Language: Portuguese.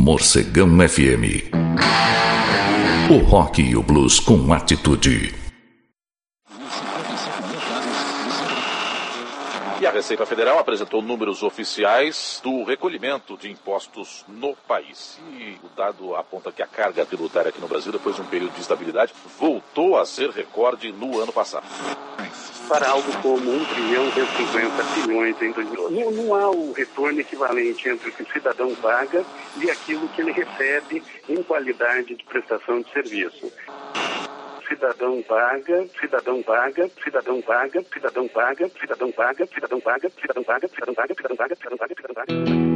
Morcegão FM. O rock e o blues com atitude. E a Receita Federal apresentou números oficiais do recolhimento de impostos no país. E o dado aponta que a carga tributária aqui no Brasil, depois de um período de estabilidade, voltou a ser recorde no ano passado. Para algo como 1.150 bilhões em 2012. Não há o retorno equivalente entre o que o cidadão paga e aquilo que ele recebe em qualidade de prestação de serviço. Cidadão paga, cidadão paga, cidadão paga, cidadão paga, cidadão paga, cidadão paga, cidadão paga, cidadão paga, cidadão paga, cidadão paga, cidadão paga.